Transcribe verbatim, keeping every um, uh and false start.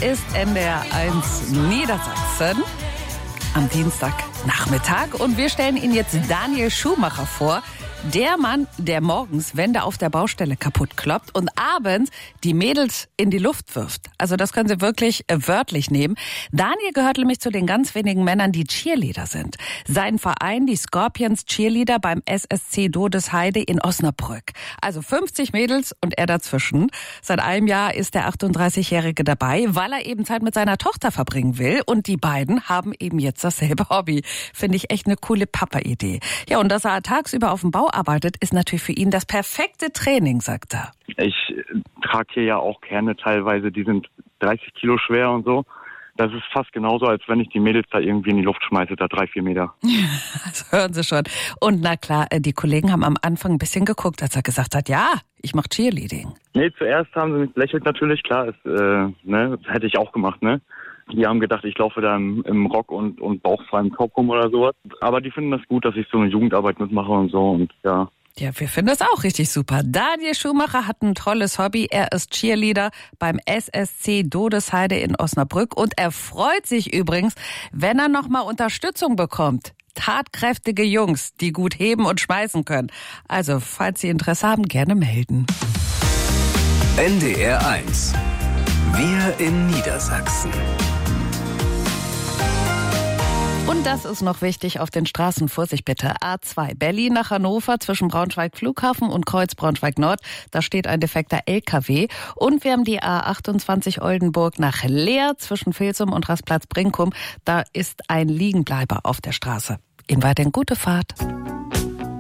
ist N D R eins Niedersachsen am Dienstagnachmittag und wir stellen Ihnen jetzt Daniel Schumacher vor. Der Mann, der morgens Wände auf der Baustelle kaputt kloppt und abends die Mädels in die Luft wirft. Also das können Sie wirklich äh, wörtlich nehmen. Daniel gehört nämlich zu den ganz wenigen Männern, die Cheerleader sind. Sein Verein, die Scorpions Cheerleader beim S S C Dodesheide in Osnabrück. Also fünfzig Mädels und er dazwischen. Seit einem Jahr ist der achtunddreißigjährige dabei, weil er eben Zeit mit seiner Tochter verbringen will. Und die beiden haben eben jetzt dasselbe Hobby. Finde ich echt eine coole Papa-Idee. Ja, und dass er tagsüber auf dem Bau arbeitet, ist natürlich für ihn das perfekte Training, sagt er. Ich trage hier ja auch Kerne teilweise, die sind dreißig Kilo schwer und so. Das ist fast genauso, als wenn ich die Mädels da irgendwie in die Luft schmeiße, da drei, vier Meter. Das hören Sie schon. Und na klar, die Kollegen haben am Anfang ein bisschen geguckt, als er gesagt hat, ja, ich mache Cheerleading. Nee, zuerst haben sie mich belächelt natürlich, klar, ist, äh, ne, das hätte ich auch gemacht, ne. Die haben gedacht, ich laufe da im, im Rock und, und bauchfreiem Top rum oder sowas. Aber die finden das gut, dass ich so eine Jugendarbeit mitmache und so und ja. Ja, wir finden das auch richtig super. Daniel Schumacher hat ein tolles Hobby. Er ist Cheerleader beim S S C Dodesheide in Osnabrück und er freut sich übrigens, wenn er nochmal Unterstützung bekommt. Tatkräftige Jungs, die gut heben und schmeißen können. Also, falls Sie Interesse haben, gerne melden. N D R eins. Wir in Niedersachsen. Und das ist noch wichtig auf den Straßen. Vorsicht bitte. A zwei Berlin nach Hannover zwischen Braunschweig Flughafen und Kreuz Braunschweig Nord. Da steht ein defekter L K W. Und wir haben die A achtundzwanzig Oldenburg nach Leer zwischen Vilsum und Rastplatz Brinkum. Da ist ein Liegenbleiber auf der Straße. Ihnen weiterhin gute Fahrt.